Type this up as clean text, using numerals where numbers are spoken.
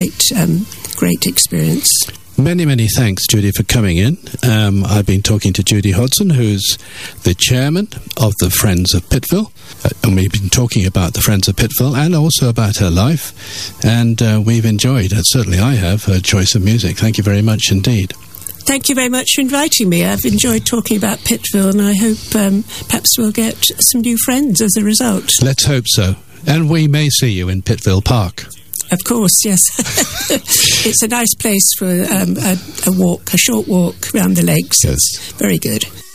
great experience. Many, many thanks, Judy, for coming in. I've been talking to Judy Hodson, who's the chairman of the Friends of Pittville. And we've been talking about the Friends of Pittville and also about her life. And we've enjoyed, certainly I have, her choice of music. Thank you very much indeed. Thank you very much for inviting me. I've enjoyed talking about Pittville, and I hope perhaps we'll get some new friends as a result. Let's hope so. And we may see you in Pittville Park. Of course, yes. It's a nice place for a walk, a short walk around the lakes. Yes. Very good.